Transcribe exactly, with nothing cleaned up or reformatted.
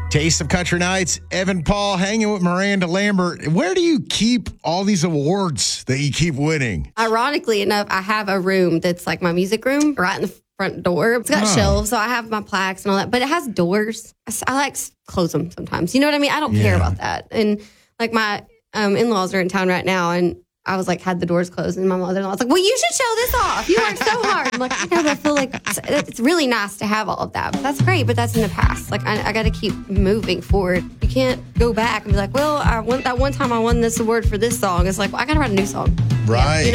Taste of Country Nights, Evan Paul hanging with Miranda Lambert. Where do you keep all these awards that you keep winning? Ironically enough, I have a room that's like my music room right in the front door. It's got Oh. shelves, so I have my plaques and all that, but it has doors. I, s- I like to close them sometimes. You know what I mean? I don't Yeah. care about that. And like my um, in-laws are in town right now, and I was like, had the doors closed, and my mother-in-law was like, well, you should show this off. You work so hard. I'm like, I know, but I feel like it's, it's really nice to have all of that. But that's great, but that's in the past. Like, I, I got to keep moving forward. You can't go back and be like, well, I won, that one time I won this award for this song. It's like, well, I got to write a new song. Right. You know?